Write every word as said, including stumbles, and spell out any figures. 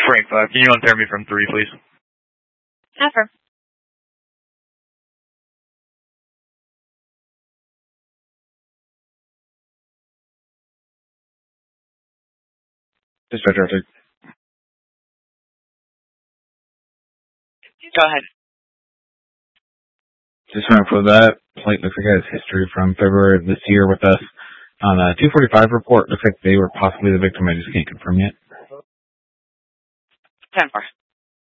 Frank five, can you unpair me from three, please? Affirm. Dispatcher, I'll take. Go ahead. Just remember for that plate looks like it has history from February of this year with us. On the two forty-five report, looks like they were possibly the victim. I just can't confirm yet. ten four.